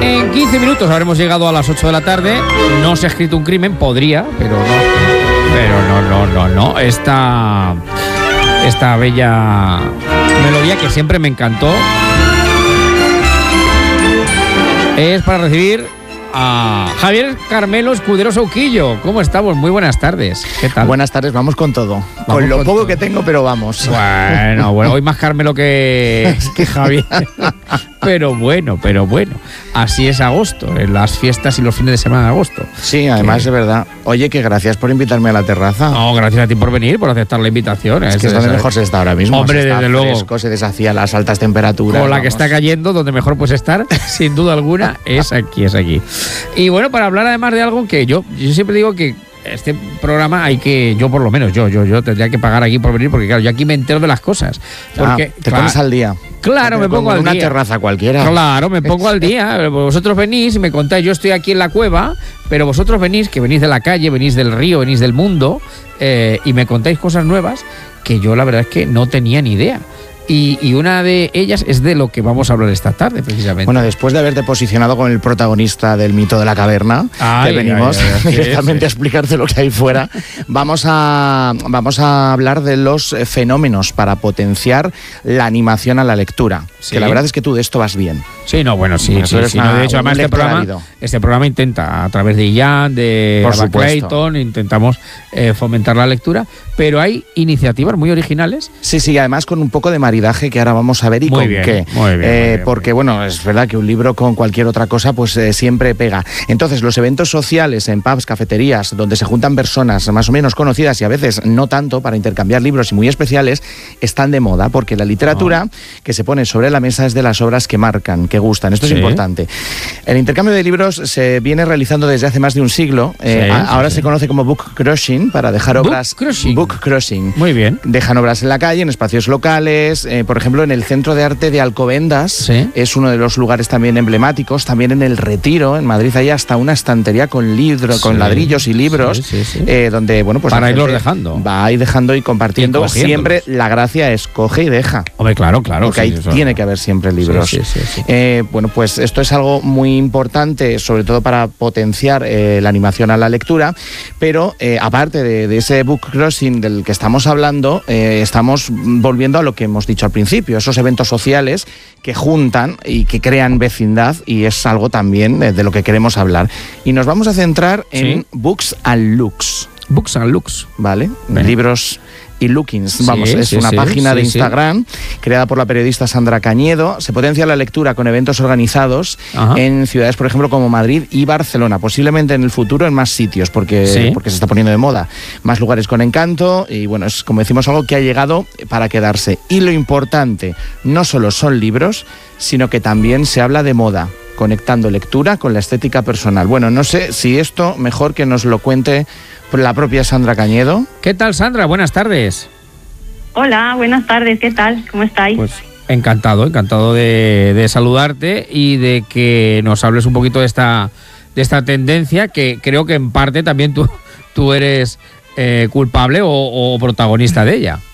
En 15 minutos habremos llegado a las 8 de la tarde. No se ha escrito un crimen, podría, pero no. Esta bella melodía que siempre me encantó es para recibir a Javier Carmelo Escudero Souquillo. ¿Cómo estamos? Muy buenas tardes. ¿Qué tal? Buenas tardes, vamos con todo. Con lo poco que tengo, pero vamos. Bueno, hoy más Carmelo que Javier. Pero bueno. Así es agosto, en las fiestas y los fines de semana de agosto. Sí, además es verdad. Oye, que gracias por invitarme a la terraza. No, gracias a ti por venir, por aceptar la invitación. Es que es donde mejor se está ahora mismo. Hombre, se está desde luego. Fresco, se desafía las altas temperaturas. Con la que está cayendo, donde mejor puedes estar, sin duda alguna, es aquí. Y bueno, para hablar además de algo que yo siempre digo que este programa hay que, yo por lo menos, yo tendría que pagar aquí por venir, porque claro, yo aquí me entero de las cosas. Porque, te pones al día. Claro, me pongo al día. Una terraza cualquiera. Claro, me pongo al día. Vosotros venís y me contáis, yo estoy aquí en la cueva, pero vosotros venís, que venís de la calle, venís del río, venís del mundo, y me contáis cosas nuevas que yo la verdad es que no tenía ni idea. Y una de ellas es de lo que vamos a hablar esta tarde, precisamente. Bueno, después de haberte posicionado con el protagonista del mito de la caverna, que venimos directamente a explicarte lo que hay fuera, vamos a hablar de los fenómenos para potenciar la animación a la lectura. ¿Sí? Que la verdad es que tú de esto vas bien. Sí, no, bueno, sí. De hecho, además este programa intenta, a través de Ian, de Ava Clayton, intentamos fomentar la lectura, pero hay iniciativas muy originales. Sí, además con un poco de maridaje que ahora vamos a ver y con qué. Muy bien, porque, bueno, es verdad que un libro con cualquier otra cosa, pues siempre pega. Entonces, los eventos sociales en pubs, cafeterías, donde se juntan personas más o menos conocidas y a veces no tanto para intercambiar libros y muy especiales, están de moda, porque la literatura que se pone sobre la mesa es de las obras que marcan, que gustan. Esto es importante. El intercambio de libros se viene realizando desde hace más de un siglo. Ahora se conoce como book crushing, para dejar obras... Book crushing. Muy bien. Dejan obras en la calle, en espacios locales. Por ejemplo, en el Centro de Arte de Alcobendas, es uno de los lugares también emblemáticos. También en el Retiro, en Madrid, hay hasta una estantería con con ladrillos y libros, donde, bueno, pues... para irlos dejando. Va ahí dejando y compartiendo. Siempre la gracia es coge y deja. Hombre, claro. Porque ahí tiene que haber siempre libros. Bueno, pues esto es algo muy importante, sobre todo para potenciar la animación a la lectura, pero aparte de ese book crossing del que estamos hablando, estamos volviendo a lo que hemos dicho al principio, esos eventos sociales que juntan y que crean vecindad, y es algo también de lo que queremos hablar. Y nos vamos a centrar en Books and Looks. Books and Looks. ¿Vale? Libros y Lookings, es una página de Instagram creada por la periodista Sandra Cañedo. Se potencia la lectura con eventos organizados en ciudades, por ejemplo, como Madrid y Barcelona, posiblemente en el futuro en más sitios, porque se está poniendo de moda. Más lugares con encanto y, bueno, es, como decimos, algo que ha llegado para quedarse. Y lo importante, no solo son libros, sino que también se habla de moda, conectando lectura con la estética personal. Bueno, no sé si esto mejor que nos lo cuente la propia Sandra Cañedo. ¿Qué tal, Sandra? Buenas tardes. Hola, buenas tardes. ¿Qué tal? ¿Cómo estáis? Pues encantado de saludarte y de que nos hables un poquito de esta tendencia, que creo que en parte también tú eres culpable o protagonista de ella.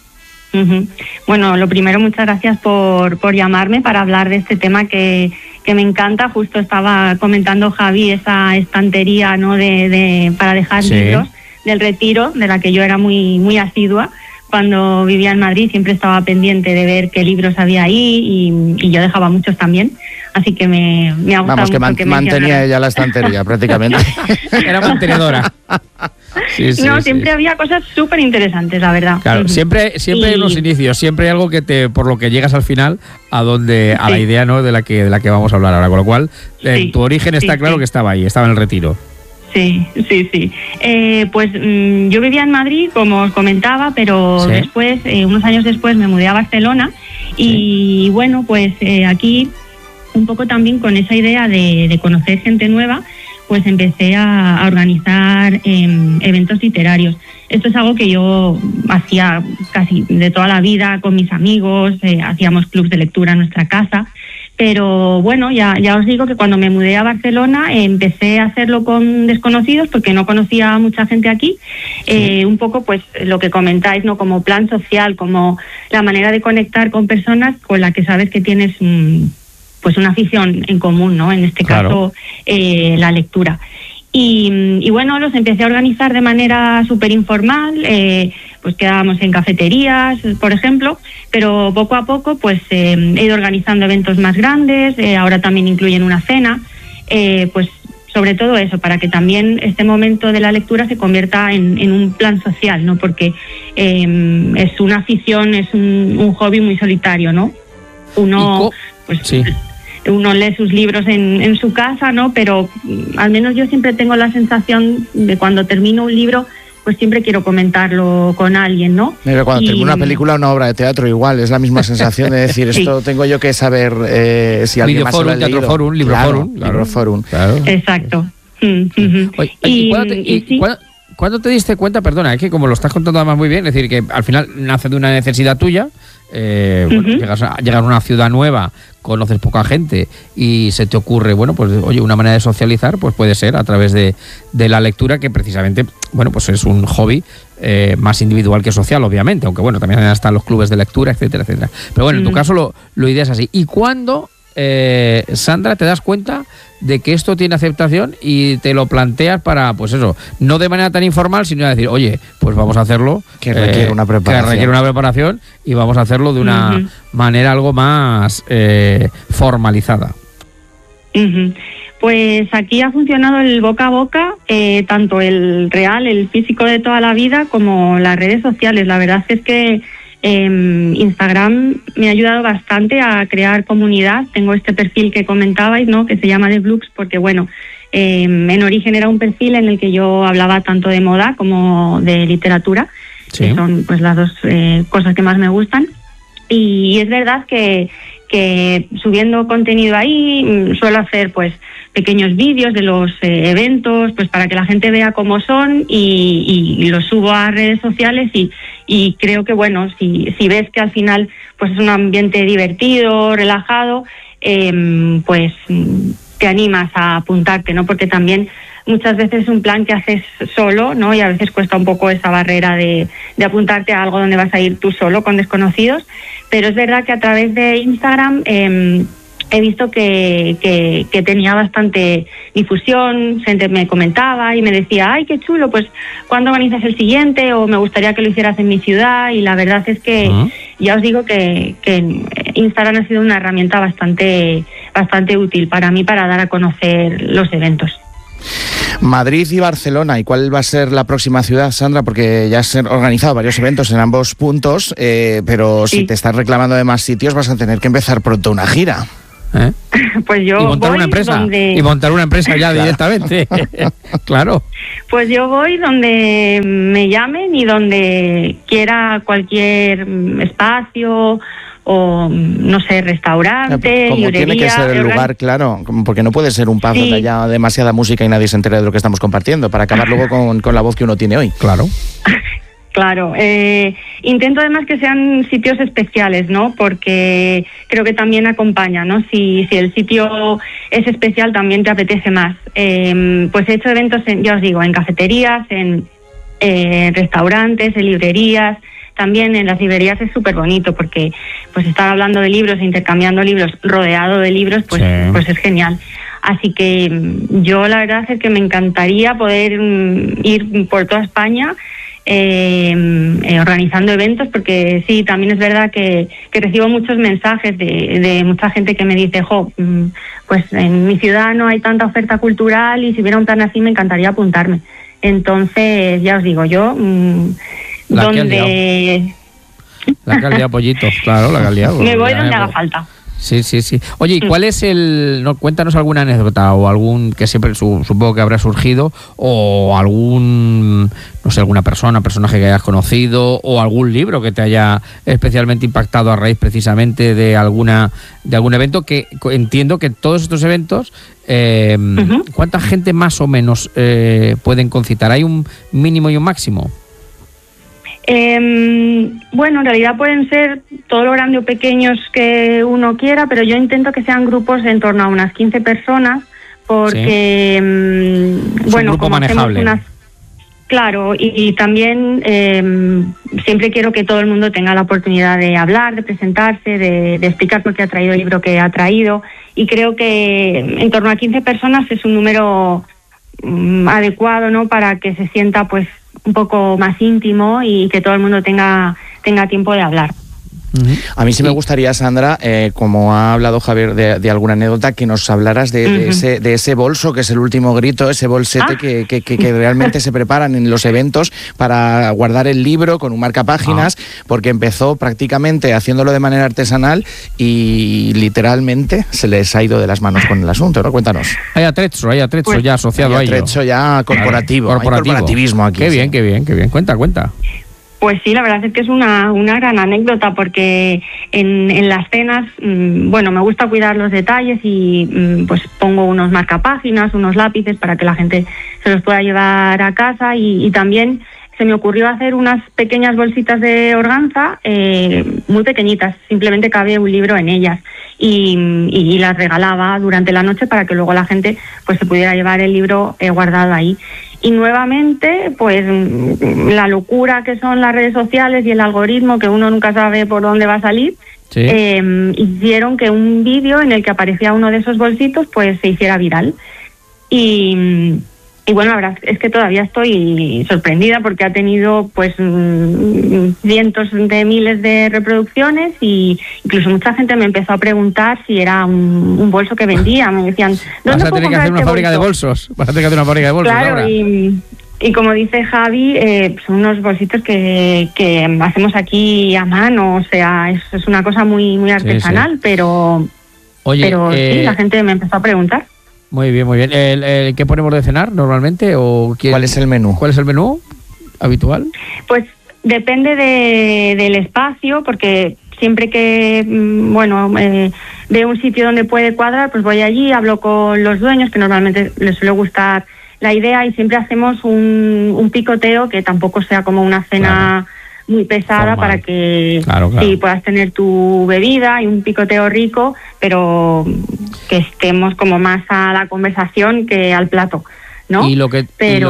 Bueno, lo primero, muchas gracias por llamarme para hablar de este tema que me encanta. Justo estaba comentando Javi esa estantería, ¿no?, para dejar libros del Retiro, de la que yo era muy asidua. Cuando vivía en Madrid siempre estaba pendiente de ver qué libros había ahí y yo dejaba muchos también. Así que me ha gustado. Vamos, que mantenía ella la estantería prácticamente. Era mantenedora. Siempre había cosas súper interesantes, la verdad. Claro, siempre en los inicios, siempre hay algo que por lo que llegas al final a la idea, ¿no?, de la que vamos a hablar ahora. Con lo cual, tu origen está claro que estaba ahí, estaba en el Retiro. Sí. Pues yo vivía en Madrid, como os comentaba, pero después, unos años después, me mudé a Barcelona y bueno, pues aquí un poco también con esa idea de conocer gente nueva, pues empecé a organizar eventos literarios. Esto es algo que yo hacía casi de toda la vida con mis amigos, hacíamos clubs de lectura en nuestra casa. Pero bueno, ya os digo que cuando me mudé a Barcelona empecé a hacerlo con desconocidos porque no conocía a mucha gente aquí. Un poco pues lo que comentáis, ¿no?, como plan social, como la manera de conectar con personas con las que sabes que tienes pues una afición en común, ¿no? En este caso, la lectura. Y bueno, los empecé a organizar de manera súper informal, pues quedábamos en cafeterías, por ejemplo, pero poco a poco pues he ido organizando eventos más grandes, ahora también incluyen una cena, pues sobre todo eso, para que también este momento de la lectura se convierta en un plan social, ¿no? Porque es una afición, es un hobby muy solitario, ¿no? Uno, pues... Sí. Uno lee sus libros en su casa, ¿no? Pero al menos yo siempre tengo la sensación de cuando termino un libro, pues siempre quiero comentarlo con alguien, ¿no? Pero cuando termino una película o una obra de teatro, igual, es la misma sensación de decir, esto tengo yo que saber si alguien más lo ha leído. Teatro Forum, Libro Forum. Libro Forum. Claro. Exacto. Oye, ¿cuándo te diste cuenta, perdona, es que como lo estás contando además muy bien, es decir, que al final nace de una necesidad tuya, llegas a una ciudad nueva, conoces poca gente y se te ocurre, bueno, pues oye, una manera de socializar, pues puede ser a través de la lectura, que precisamente, bueno, pues es un hobby más individual que social, obviamente, aunque bueno, también están los clubes de lectura, etcétera, etcétera. Pero bueno, en tu caso lo ideas así. ¿Y cuándo, Sandra, te das cuenta de que esto tiene aceptación y te lo planteas para, pues eso, no de manera tan informal, sino decir, oye, pues vamos a hacerlo, que requiere una preparación, y vamos a hacerlo de una manera algo más formalizada? Pues aquí ha funcionado el boca a boca, tanto el real, el físico de toda la vida, como las redes sociales. La verdad es que Instagram me ha ayudado bastante a crear comunidad. Tengo este perfil que comentabais, ¿no? Que se llama The Blooks, porque bueno, en origen era un perfil en el que yo hablaba tanto de moda como de literatura, que son pues las dos cosas que más me gustan. Y es verdad que subiendo contenido ahí suelo hacer pues pequeños vídeos de los eventos, pues para que la gente vea cómo son, y los subo a redes sociales, y creo que bueno, si ves que al final pues es un ambiente divertido, relajado, pues te animas a apuntarte, ¿no? Porque también muchas veces es un plan que haces solo, ¿no? Y a veces cuesta un poco esa barrera de apuntarte a algo donde vas a ir tú solo con desconocidos, pero es verdad que a través de Instagram he visto que tenía bastante difusión, gente me comentaba y me decía, ay, qué chulo, pues ¿cuándo organizas el siguiente? O me gustaría que lo hicieras en mi ciudad. Y la verdad es que ya os digo que Instagram ha sido una herramienta bastante útil para mí para dar a conocer los eventos. Madrid y Barcelona, ¿y cuál va a ser la próxima ciudad, Sandra? Porque ya has organizado varios eventos en ambos puntos, pero si te estás reclamando de más sitios vas a tener que empezar pronto una gira. Pues yo montar una empresa ya directamente. Claro. Pues yo voy donde me llamen y donde quiera, cualquier espacio o no sé, restaurante, como librería, tiene que ser el lugar, claro, porque no puede ser un pub donde haya demasiada música y nadie se entere de lo que estamos compartiendo, para acabar luego con la voz que uno tiene hoy. Claro. Claro, intento además que sean sitios especiales, ¿no? Porque creo que también acompaña, ¿no? Si el sitio es especial también te apetece más. Pues he hecho eventos, ya os digo, en cafeterías, en restaurantes, en librerías. También en las librerías es súper bonito porque pues estar hablando de libros e intercambiando libros rodeado de libros, pues es genial. Así que yo la verdad es que me encantaría poder ir por toda España organizando eventos, porque sí, también es verdad que recibo muchos mensajes de mucha gente que me dice, pues en mi ciudad no hay tanta oferta cultural y si hubiera un plan así me encantaría apuntarme. Entonces, ya os digo, yo la que ha liado, Pollito, claro, la que ha liado. Me voy donde haga falta. Sí. Oye, ¿y cuál es cuéntanos alguna anécdota o algún que siempre supongo que habrá surgido, o algún, no sé, alguna personaje que hayas conocido, o algún libro que te haya especialmente impactado a raíz precisamente de algún evento, que entiendo que todos estos eventos, ¿cuánta gente más o menos pueden concitar? ¿Hay un mínimo y un máximo? Bueno, en realidad pueden ser todo lo grande o pequeños que uno quiera, pero yo intento que sean grupos de en torno a unas 15 personas, porque, bueno, como hacemos unas... Claro, y también siempre quiero que todo el mundo tenga la oportunidad de hablar, de presentarse, de explicar por qué ha traído el libro que ha traído, y creo que en torno a 15 personas es un número adecuado, ¿no?, para que se sienta pues un poco más íntimo y que todo el mundo tenga tiempo de hablar. A mí sí me gustaría, Sandra, como ha hablado Javier de alguna anécdota, que nos hablaras de ese bolso que es el último grito, ese bolsete que realmente se preparan en los eventos para guardar el libro con un marcapáginas, porque empezó prácticamente haciéndolo de manera artesanal y literalmente se les ha ido de las manos con el asunto, ¿no? Cuéntanos. Hay atrezzo pues, ya asociado a ello. Hay atrezzo ya corporativo. Hay corporativismo aquí. Qué bien. Cuenta. Pues sí, la verdad es que es una gran anécdota, porque en las cenas, bueno, me gusta cuidar los detalles y pues pongo unos marcapáginas, unos lápices para que la gente se los pueda llevar a casa, y también se me ocurrió hacer unas pequeñas bolsitas de organza muy pequeñitas, simplemente cabe un libro en ellas, y las regalaba durante la noche para que luego la gente pues se pudiera llevar el libro guardado ahí. Y nuevamente, pues la locura que son las redes sociales y el algoritmo, que uno nunca sabe por dónde va a salir, hicieron que un vídeo en el que aparecía uno de esos bolsitos pues se hiciera viral. Y bueno, la verdad es que todavía estoy sorprendida, porque ha tenido pues cientos de miles de reproducciones, y incluso mucha gente me empezó a preguntar si era un bolso que vendía. Me decían, ¿dónde puedo comprar este bolso? Vas a tener que hacer una fábrica de bolsos. Claro, ahora. Y como dice Javi, son unos bolsitos que hacemos aquí a mano, o sea, es una cosa muy artesanal, pero sí, la gente me empezó a preguntar. Muy bien. ¿Qué ponemos de cenar normalmente? ¿Cuál es el menú? ¿Cuál es el menú habitual? Pues depende del espacio, porque siempre que veo un sitio donde puede cuadrar, pues voy allí, hablo con los dueños, que normalmente les suele gustar la idea, y siempre hacemos un picoteo, que tampoco sea como una cena muy pesada, para que sí, puedas tener tu bebida y un picoteo rico, pero que estemos como más a la conversación que al plato, ¿no? Y lo que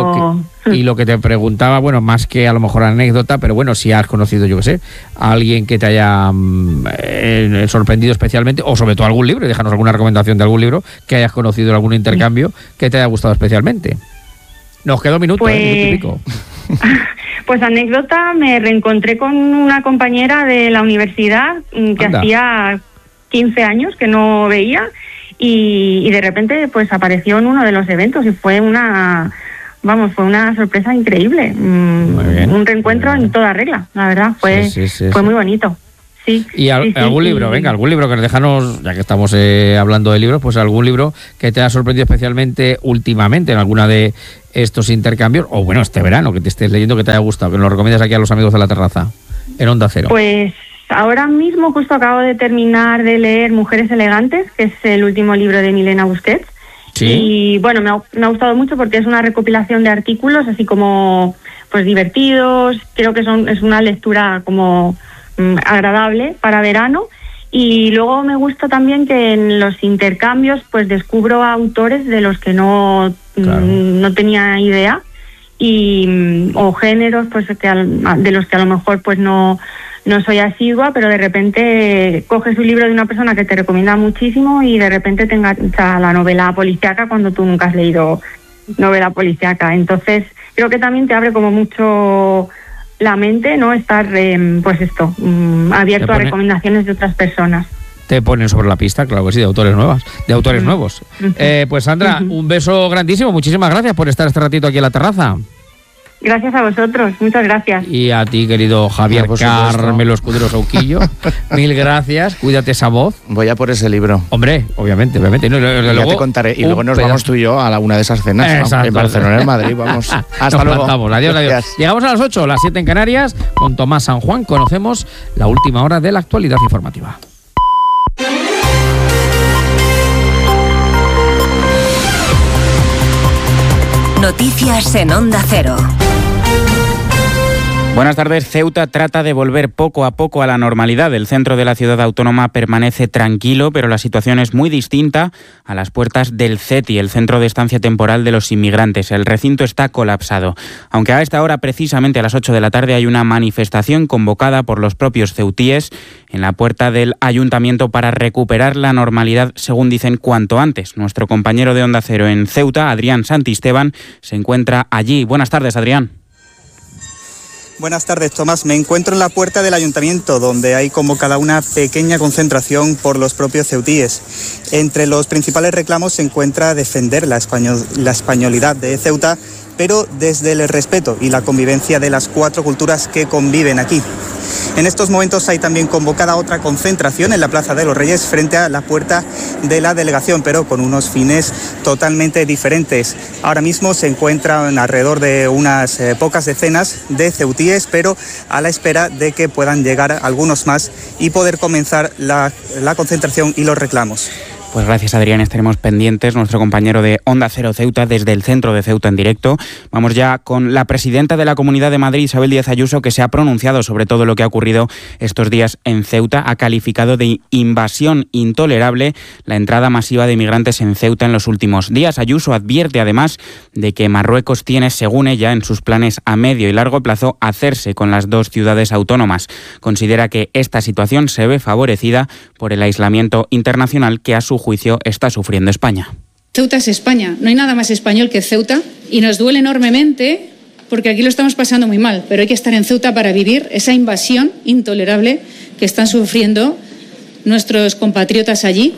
te preguntaba, bueno, más que a lo mejor anécdota, pero bueno, si has conocido, yo qué sé, a alguien que te haya sorprendido especialmente, o sobre todo algún libro, déjanos alguna recomendación de algún libro que hayas conocido en algún intercambio que te haya gustado especialmente. Nos quedó minuto y pico. Pues anécdota, me reencontré con una compañera de la universidad que hacía 15 años que no veía, y de repente pues apareció en uno de los eventos, y fue una sorpresa increíble. Un reencuentro en toda regla, la verdad, fue muy bonito. Sí, y algún libro, venga, algún libro que déjanos, ya que estamos hablando de libros, pues algún libro que te haya sorprendido especialmente últimamente en alguna de estos intercambios, o bueno, este verano, que te estés leyendo, que te haya gustado, que nos lo recomiendas aquí a los amigos de La Terraza, en Onda Cero. Pues ahora mismo justo acabo de terminar de leer Mujeres Elegantes, que es el último libro de Milena Busquets. ¿Sí? Y bueno, me ha gustado mucho, porque es una recopilación de artículos así como pues divertidos. Creo que es una lectura como agradable para verano. Y luego me gusta también que en los intercambios pues descubro autores de los que no tenía idea, o géneros pues de los que a lo mejor pues no soy asidua, pero de repente coges un libro de una persona que te recomienda muchísimo, y de repente te engancha la novela policíaca cuando tú nunca has leído novela policíaca. Entonces creo que también te abre como mucho la mente, ¿no? Estar abierto a recomendaciones de otras personas. Te ponen sobre la pista, claro que sí, de autores nuevos. Pues Sandra, un beso grandísimo, muchísimas gracias por estar este ratito aquí en La Terraza. Gracias a vosotros, muchas gracias. Y a ti, querido Javier Carmelo Escudero Sauquillo, mil gracias, cuídate esa voz. Voy a por ese libro. Hombre, obviamente. No, ya te contaré, y luego nos vamos tú y yo a una de esas cenas, ¿no? En Barcelona, en Madrid, vamos. Hasta luego. Adiós. Llegamos a las 8, las 7 en Canarias, con Tomás San Juan conocemos la última hora de la actualidad informativa. Noticias en Onda Cero. Buenas tardes. Ceuta trata de volver poco a poco a la normalidad. El centro de la ciudad autónoma permanece tranquilo, pero la situación es muy distinta a las puertas del CETI, el Centro de Estancia Temporal de los Inmigrantes. El recinto está colapsado. Aunque a esta hora, precisamente a las 8 de la tarde, hay una manifestación convocada por los propios ceutíes en la puerta del ayuntamiento para recuperar la normalidad, según dicen, cuanto antes. Nuestro compañero de Onda Cero en Ceuta, Adrián Santisteban, se encuentra allí. Buenas tardes, Adrián. Buenas tardes, Tomás. Me encuentro en la puerta del ayuntamiento, donde hay convocada una pequeña concentración por los propios ceutíes. Entre los principales reclamos se encuentra defender la españolidad de Ceuta, pero desde el respeto y la convivencia de las 4 culturas que conviven aquí. En estos momentos hay también convocada otra concentración en la Plaza de los Reyes frente a la puerta de la delegación, pero con unos fines totalmente diferentes. Ahora mismo se encuentran alrededor de unas pocas decenas de ceutíes, pero a la espera de que puedan llegar algunos más y poder comenzar la concentración y los reclamos. Pues gracias, Adrián, estaremos pendientes. Nuestro compañero de Onda Cero Ceuta, desde el centro de Ceuta en directo. Vamos ya con la presidenta de la Comunidad de Madrid, Isabel Díaz Ayuso, que se ha pronunciado sobre todo lo que ha ocurrido estos días en Ceuta. Ha calificado de invasión intolerable la entrada masiva de inmigrantes en Ceuta en los últimos días. Ayuso advierte además de que Marruecos tiene, según ella, en sus planes a medio y largo plazo, hacerse con las 2 ciudades autónomas. Considera que esta situación se ve favorecida por el aislamiento internacional que a su juicio está sufriendo España. Ceuta es España, no hay nada más español que Ceuta y nos duele enormemente porque aquí lo estamos pasando muy mal, pero hay que estar en Ceuta para vivir esa invasión intolerable que están sufriendo nuestros compatriotas allí.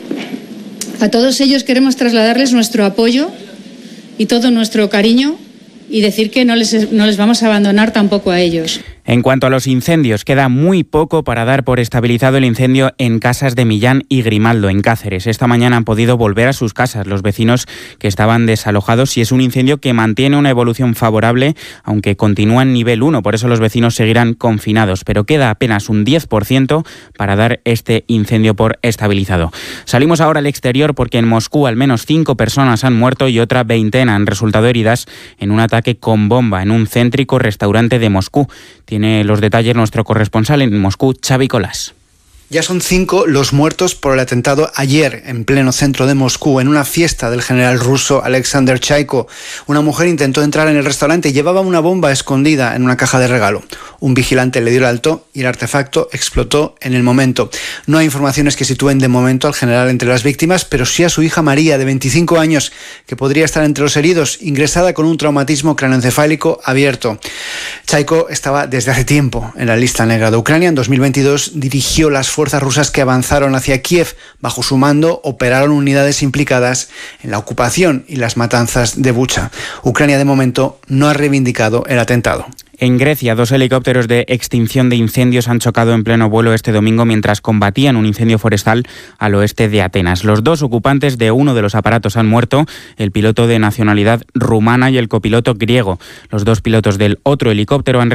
A todos ellos queremos trasladarles nuestro apoyo y todo nuestro cariño y decir que no les vamos a abandonar tampoco a ellos. En cuanto a los incendios, queda muy poco para dar por estabilizado el incendio en Casas de Millán y Grimaldo, en Cáceres. Esta mañana han podido volver a sus casas los vecinos que estaban desalojados y es un incendio que mantiene una evolución favorable, aunque continúa en nivel 1. Por eso los vecinos seguirán confinados, pero queda apenas un 10% para dar este incendio por estabilizado. Salimos ahora al exterior porque en Moscú al menos 5 personas han muerto y otra veintena han resultado heridas en un ataque con bomba en un céntrico restaurante de Moscú. Tiene los detalles nuestro corresponsal en Moscú, Xavi Colás. Ya son 5 los muertos por el atentado ayer en pleno centro de Moscú, en una fiesta del general ruso Alexander Chaiko. Una mujer intentó entrar en el restaurante y llevaba una bomba escondida en una caja de regalo. Un vigilante le dio el alto y el artefacto explotó en el momento. No hay informaciones que sitúen de momento al general entre las víctimas, pero sí a su hija María, de 25 años, que podría estar entre los heridos, ingresada con un traumatismo craneoencefálico abierto. Chaiko estaba desde hace tiempo en la lista negra de Ucrania. En 2022 dirigió las fuerzas rusas que avanzaron hacia Kiev. Bajo su mando operaron unidades implicadas en la ocupación y las matanzas de Bucha. Ucrania de momento no ha reivindicado el atentado. En Grecia, 2 helicópteros de extinción de incendios han chocado en pleno vuelo este domingo mientras combatían un incendio forestal al oeste de Atenas. Los 2 ocupantes de uno de los aparatos han muerto, el piloto de nacionalidad rumana y el copiloto griego. Los 2 pilotos del otro helicóptero han